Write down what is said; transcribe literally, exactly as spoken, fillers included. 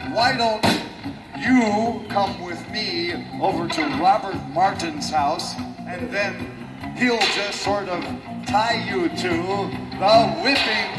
why don't you come with me over to Robert Martin's house, and then he'll just sort of tie you to the whipping